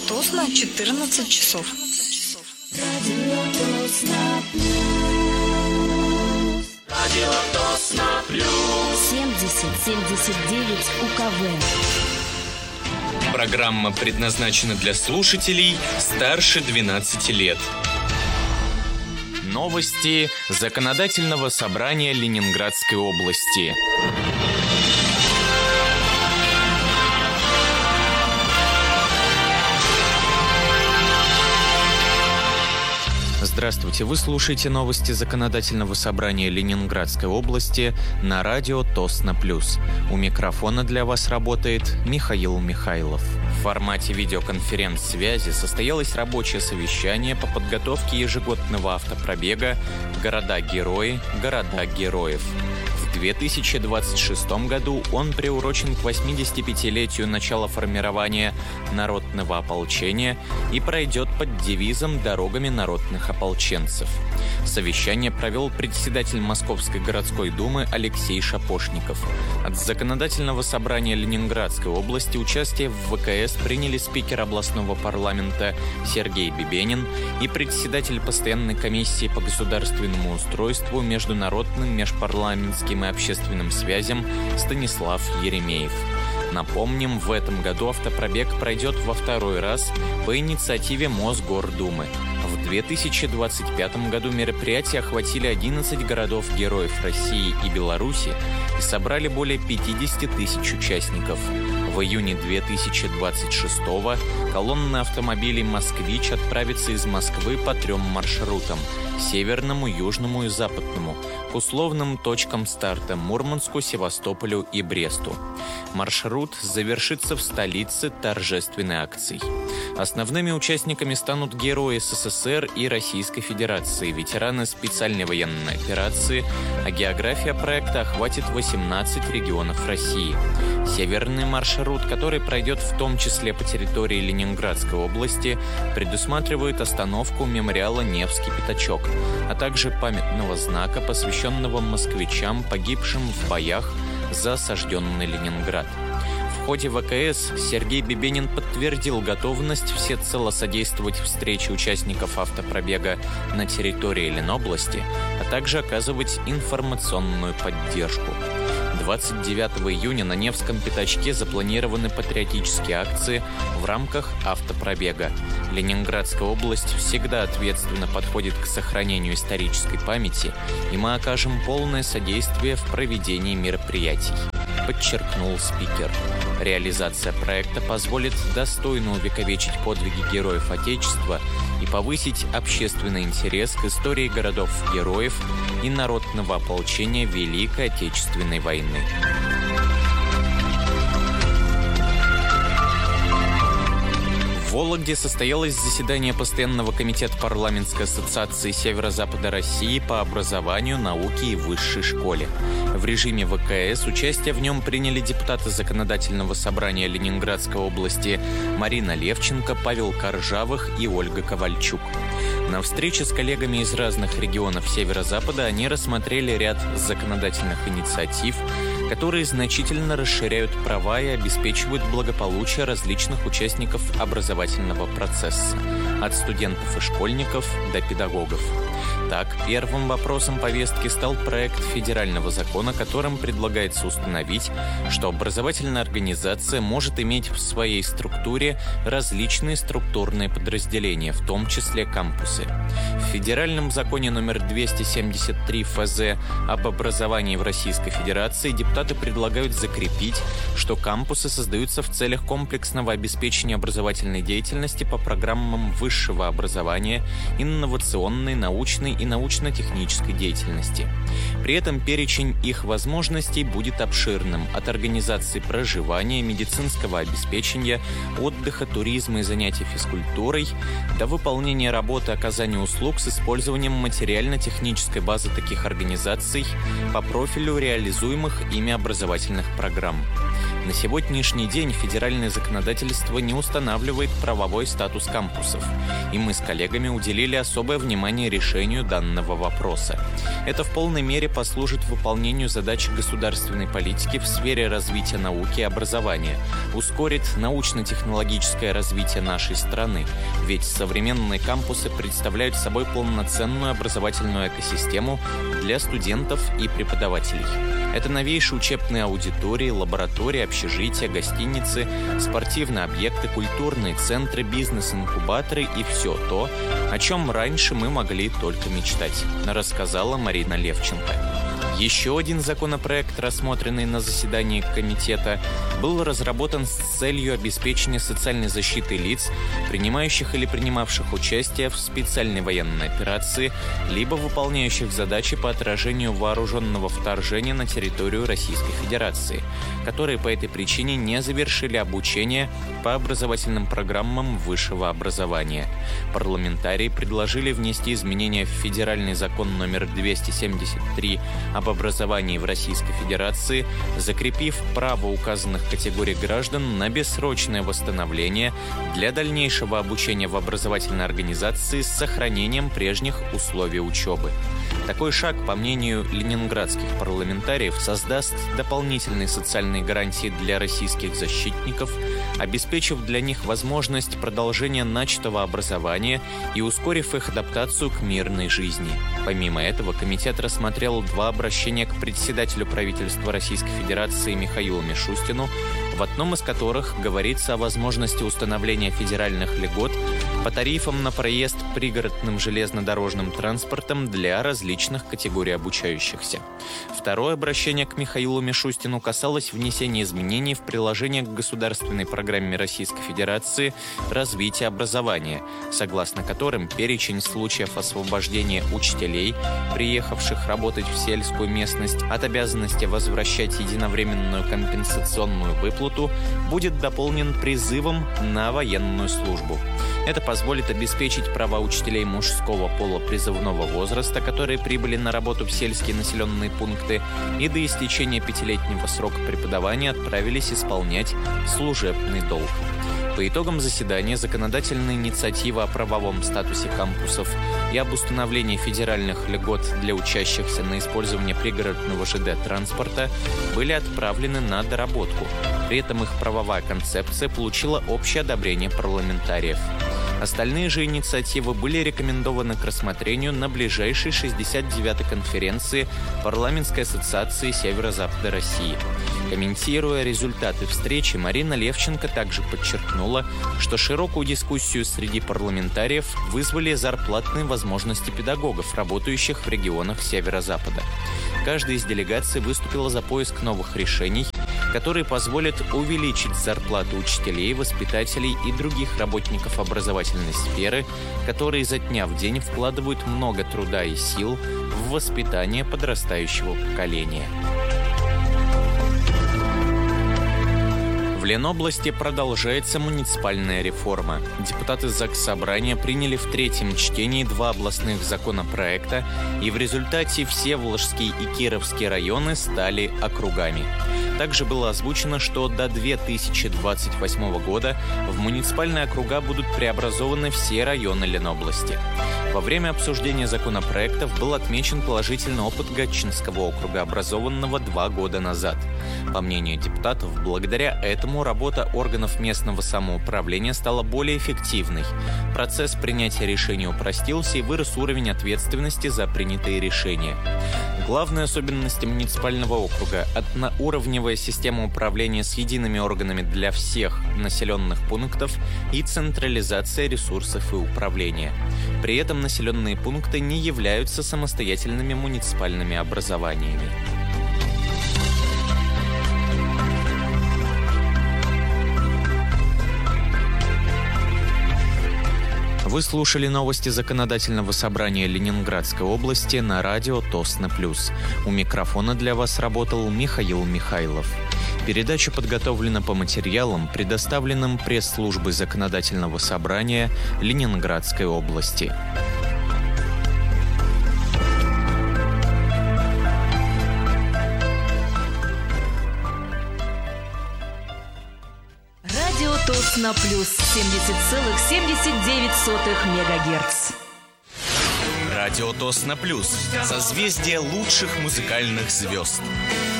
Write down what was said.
Тосно 14 часов. Радио Тосно плюс. 70-79 УКВ. Программа предназначена для слушателей старше 12 лет. Новости Законодательного собрания Ленинградской области. Здравствуйте, вы слушаете новости Законодательного собрания Ленинградской области на радио Тосно плюс. У микрофона для вас работает Михаил Михайлов. В формате видеоконференц-связи состоялось рабочее совещание по подготовке ежегодного автопробега «Города-герои. Города героев». В 2026 году он приурочен к 85-летию начала формирования народного ополчения и пройдет под девизом «Дорогами народных ополченцев». Совещание провел председатель Московской городской думы Алексей Шапошников. От Законодательного собрания Ленинградской области участие в ВКС приняли спикер областного парламента Сергей Бибенин и председатель постоянной комиссии по государственному устройству, международным, межпарламентским и общественным связям Станислав Еремеев. Напомним, в этом году автопробег пройдет во второй раз по инициативе Мосгордумы. В 2025 году мероприятия охватили 11 городов-героев России и Беларуси и собрали более 50 тысяч участников. В июне 2026-го колонна автомобилей «Москвич» отправится из Москвы по 3 маршрутам – северному, южному и западному, к условным точкам старта – Мурманску, Севастополю и Бресту. Маршрут завершится в столице торжественной акцией. Основными участниками станут герои СССР и Российской Федерации, ветераны специальной военной операции, а география проекта охватит 18 регионов России. Северный маршрут, который пройдет в том числе по территории Ленинградской области, предусматривает остановку у мемориала «Невский пятачок», а также памятного знака, посвященного москвичам, погибшим в боях за осажденный Ленинград. В ходе ВКС Сергей Бибенин подтвердил готовность всецело содействовать встрече участников автопробега на территории Ленобласти, а также оказывать информационную поддержку. 29 июня на Невском пятачке запланированы патриотические акции в рамках автопробега. Ленинградская область всегда ответственно подходит к сохранению исторической памяти, и мы окажем полное содействие в проведении мероприятий, подчеркнул спикер. Реализация проекта позволит достойно увековечить подвиги героев Отечества и повысить общественный интерес к истории городов-героев и народного ополчения Великой Отечественной войны. В Вологде состоялось заседание Постоянного комитета парламентской ассоциации Северо-Запада России по образованию, науке и высшей школе. В режиме ВКС участие в нем приняли депутаты Законодательного собрания Ленинградской области Марина Левченко, Павел Коржавых и Ольга Ковальчук. На встрече с коллегами из разных регионов Северо-Запада они рассмотрели ряд законодательных инициатив, которые значительно расширяют права и обеспечивают благополучие различных участников образовательного процесса, от студентов и школьников до педагогов. Так, первым вопросом повестки стал проект федерального закона, которым предлагается установить, что образовательная организация может иметь в своей структуре различные структурные подразделения, в том числе кампусы. В федеральном законе номер 273 ФЗ об образовании в Российской Федерации депутаты предлагают закрепить, что кампусы создаются в целях комплексного обеспечения образовательной деятельности по программам высшего образования, инновационной, научной и научно-технической деятельности. При этом перечень их возможностей будет обширным – от организации проживания, медицинского обеспечения, отдыха, туризма и занятий физкультурой до выполнения работы оказания услуг с использованием материально-технической базы таких организаций по профилю реализуемых ими системе образовательных программ. На сегодняшний день федеральное законодательство не устанавливает правовой статус кампусов, и мы с коллегами уделили особое внимание решению данного вопроса. Это в полной мере послужит выполнению задач государственной политики в сфере развития науки и образования, ускорит научно-технологическое развитие нашей страны, ведь современные кампусы представляют собой полноценную образовательную экосистему для студентов и преподавателей. Это новейшие учебные аудитории, лаборатории, общежития, гостиницы, спортивные объекты, культурные центры, бизнес-инкубаторы и все то, о чем раньше мы могли только мечтать, рассказала Марина Левченко. Еще один законопроект, рассмотренный на заседании комитета, был разработан с целью обеспечения социальной защиты лиц, принимающих или принимавших участие в специальной военной операции, либо выполняющих задачи по отражению вооруженного вторжения на территорию Российской Федерации, которые по этой причине не завершили обучение по образовательным программам высшего образования. Парламентарии предложили внести изменения в федеральный закон номер 273 об образовании в Российской Федерации, закрепив право указанных категорий граждан на бессрочное восстановление для дальнейшего обучения в образовательной организации с сохранением прежних условий учебы. Такой шаг, по мнению ленинградских парламентариев, создаст дополнительные социальные гарантии для российских защитников, обеспечив для них возможность продолжения начатого образования и ускорив их адаптацию к мирной жизни. Помимо этого, комитет рассмотрел 2 обращения к председателю правительства Российской Федерации Михаилу Мишустину, в одном из которых говорится о возможности установления федеральных льгот по тарифам на проезд пригородным железнодорожным транспортом для различных категорий обучающихся. Второе обращение к Михаилу Мишустину касалось внесения изменений в приложение к государственной программе Российской Федерации «Развитие образования», согласно которым перечень случаев освобождения учителей, приехавших работать в сельскую местность, от обязанности возвращать единовременную компенсационную выплату, будет дополнен призывом на военную службу. Это позволит обеспечить права учителей мужского пола призывного возраста, которые прибыли на работу в сельские населенные пункты и до истечения 5-летнего срока преподавания отправились исполнять служебный долг. По итогам заседания законодательная инициатива о правовом статусе кампусов и об установлении федеральных льгот для учащихся на использование пригородного ЖД-транспорта были отправлены на доработку. При этом их правовая концепция получила общее одобрение парламентариев. Остальные же инициативы были рекомендованы к рассмотрению на ближайшей 69-й конференции Парламентской ассоциации Северо-Запада России. Комментируя результаты встречи, Марина Левченко также подчеркнула, что широкую дискуссию среди парламентариев вызвали зарплатные возможности педагогов, работающих в регионах Северо-Запада. Каждая из делегаций выступила за поиск новых решений, которые позволят увеличить зарплаты учителей, воспитателей и других работников образовательной сферы, которые изо дня в день вкладывают много труда и сил в воспитание подрастающего поколения. В Ленобласти продолжается муниципальная реформа. Депутаты Заксобрания приняли в 3-м чтении 2 областных законопроекта, и в результате Всеволожский и Кировский районы стали округами. Также было озвучено, что до 2028 года в муниципальные округа будут преобразованы все районы Ленобласти. Во время обсуждения законопроектов был отмечен положительный опыт Гатчинского округа, образованного 2 года назад. По мнению депутатов, благодаря этому работа органов местного самоуправления стала более эффективной. Процесс принятия решений упростился и вырос уровень ответственности за принятые решения. Главные особенности муниципального округа – одноуровневая система управления с едиными органами для всех населенных пунктов и централизация ресурсов и управления. При этом населенные пункты не являются самостоятельными муниципальными образованиями. Вы слушали новости Законодательного собрания Ленинградской области на радио Тосна Плюс. У микрофона для вас работал Михаил Михайлов. Передача подготовлена по материалам, предоставленным пресс-службой Законодательного собрания Ленинградской области. Тосно плюс 70,79 мегагерц. Радио Тосно Плюс. Созвездие лучших музыкальных звезд.